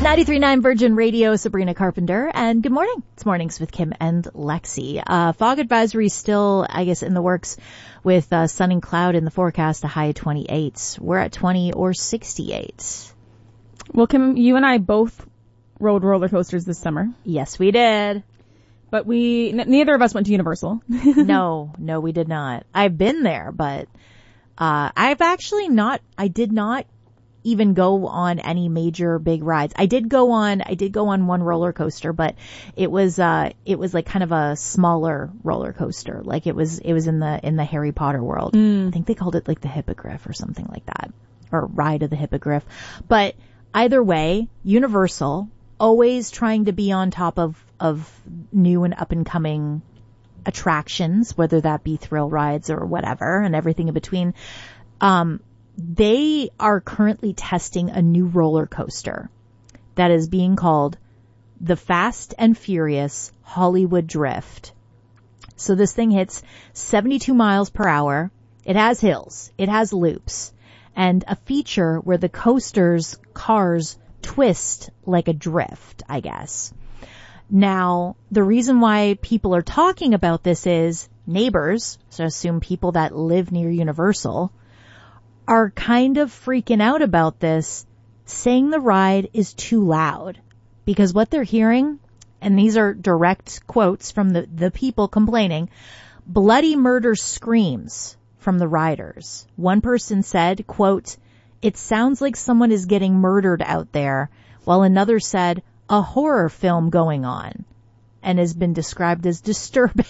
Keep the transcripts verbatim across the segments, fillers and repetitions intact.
ninety-three point nine Virgin Radio, Sabrina Carpenter, and good morning. It's Mornings with Kim and Lexi. Uh, fog advisory still, I guess, in the works with uh, sun and cloud in the forecast, a high of twenty-eight. We're at twenty or sixty-eight. Well, Kim, you and I both rode roller coasters this summer. Yes, we did. But we, n- neither of us went to Universal. no, no, we did not. I've been there, but uh I've actually not, I did not even go on any major big rides. I did go on, I did go on one roller coaster, but it was, uh, it was like kind of a smaller roller coaster. Like it was, it was in the, in the Harry Potter world. Mm. I think they called it like the Hippogriff or something like that, or Ride of the Hippogriff. But either way, Universal, always trying to be on top of, of new and up and coming attractions, whether that be thrill rides or whatever and everything in between. Um, They are currently testing a new roller coaster that is being called the Fast and Furious Hollywood Drift. So this thing hits seventy-two miles per hour. It has hills. It has loops. And a feature where the coaster's cars twist like a drift, I guess. Now, the reason why people are talking about this is neighbors, so I assume people that live near Universal, are kind of freaking out about this, saying the ride is too loud. Because what they're hearing, and these are direct quotes from the, the people complaining, bloody murder screams from the riders. One person said, quote, "It sounds like someone is getting murdered out there," while another said, "A horror film going on," and has been described as disturbing.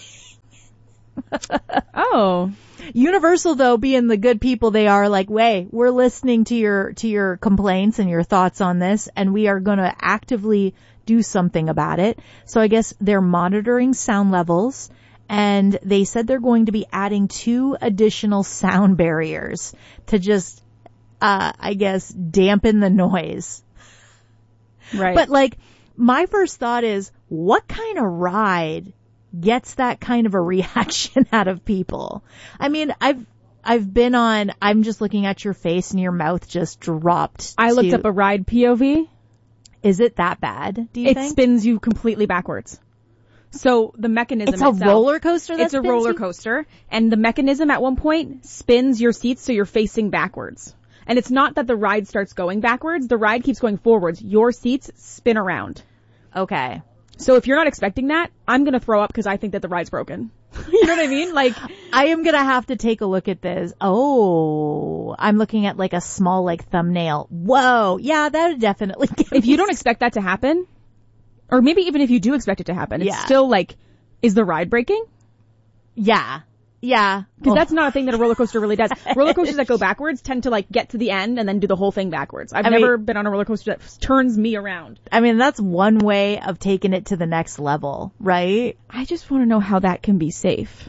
Oh. Universal, though, being the good people they are, like, "Wait, we're listening to your, to your complaints and your thoughts on this, and we are going to actively do something about it." So I guess they're monitoring sound levels, and they said they're going to be adding two additional sound barriers to just, uh, I guess, dampen the noise. Right. But like, my first thought is, what kind of ride gets that kind of a reaction out of people? I mean, I've, I've been on, I'm just looking at your face and your mouth just dropped. I to, looked up a ride P O V. Is it that bad, do you it think? It spins you completely backwards. So the mechanism It's a itself, roller coaster that It's a spins roller you? coaster. And the mechanism at one point spins your seats so you're facing backwards. And it's not that the ride starts going backwards. The ride keeps going forwards. Your seats spin around. Okay. So if you're not expecting that, I'm going to throw up because I think that the ride's broken. You know what I mean? Like, I am going to have to take a look at this. Oh, I'm looking at like a small like thumbnail. Whoa. Yeah, that would definitely give if me you don't expect that to happen, or maybe even if you do expect it to happen, it's Yeah. still like, is the ride breaking? Yeah. Yeah. Because Oh. that's not a thing that a roller coaster really does. Roller coasters that go backwards tend to like get to the end and then do the whole thing backwards. I've I mean- never been on a roller coaster that turns me around. I mean, that's one way of taking it to the next level, right? I just want to know how that can be safe.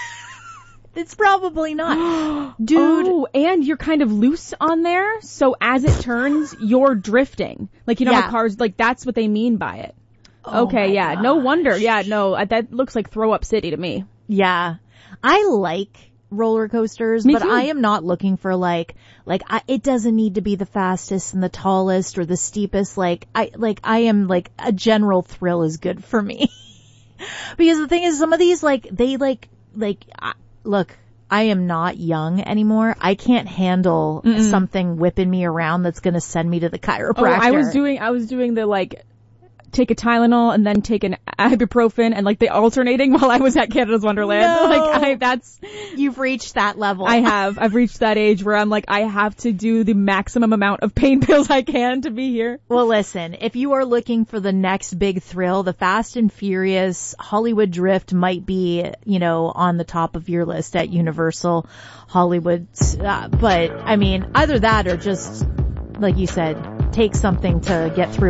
It's probably not. Dude. Oh, and you're kind of loose on there, so as it turns, you're drifting. Like, you know Yeah. how cars, like, that's what they mean by it. Oh Okay, my yeah, no gosh. wonder. Yeah, no, uh, that looks like Throw Up City to me. Yeah. I like roller coasters, Me but too. I am not looking for like, like, I, it doesn't need to be the fastest and the tallest or the steepest. Like, I, like, I am like, a general thrill is good for me. Because the thing is, some of these, like, they like, like, I, look, I am not young anymore. I can't handle Mm-mm. something whipping me around that's going to send me to the chiropractor. Oh, I was doing, I was doing the like, take a Tylenol and then take an ibuprofen and like the alternating while I was at Canada's Wonderland. No. Like I, that's, You've reached that level. I have, I've reached that age where I'm like, I have to do the maximum amount of pain pills I can to be here. Well, listen, if you are looking for the next big thrill, the Fast and Furious Hollywood Drift might be, you know, on the top of your list at Universal Hollywood. Uh, but, I mean, either that or just, like you said, take something to get through